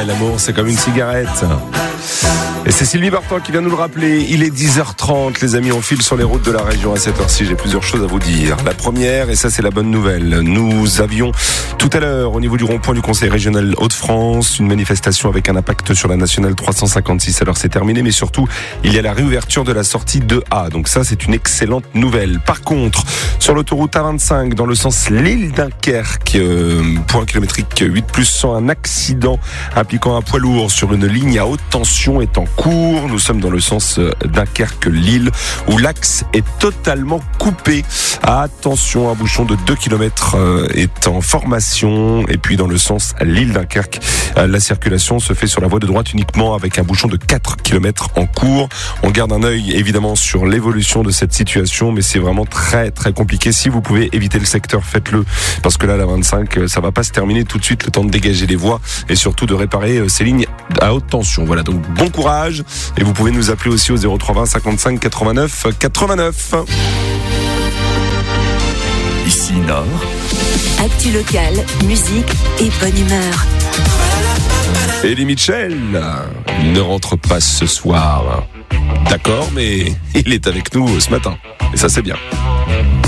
Ouais, l'amour, c'est comme une cigarette. Et c'est Sylvie Vartan qui vient nous le rappeler. Il est 10h30, les amis, on file sur les routes de la région à cette heure-ci. J'ai plusieurs choses à vous dire. La première, et ça c'est la bonne nouvelle, nous avions tout à l'heure au niveau du rond-point du Conseil régional Hauts-de-France une manifestation avec un impact sur la nationale 356. Alors c'est terminé, mais surtout il y a la réouverture de la sortie 2A. Donc ça c'est une excellente nouvelle. Par contre, sur l'autoroute A25 dans le sens Lille-Dunkerque, point kilométrique 8+100, un accident impliquant un poids lourd sur une ligne à haute tension est en cours. Nous sommes dans le sens Dunkerque-Lille où l'axe est totalement coupé. Attention, un bouchon de 2 km est en formation. Et puis dans le sens Lille-Dunkerque, la circulation se fait sur la voie de droite uniquement avec un bouchon de 4 km en cours. On garde un œil évidemment sur l'évolution de cette situation, mais c'est vraiment très très compliqué. Si vous pouvez éviter le secteur, faites-le, parce que là la 25, ça va pas se terminer tout de suite, le temps de dégager les voies et surtout de réparer ces lignes à haute tension. Voilà, donc bon courage. Et vous pouvez nous appeler aussi au 0320 55 89 89. Ici Nord. Actu locale, musique et bonne humeur. Elie Mitchell ne rentre pas ce soir. D'accord, mais il est avec nous ce matin. Et ça c'est bien.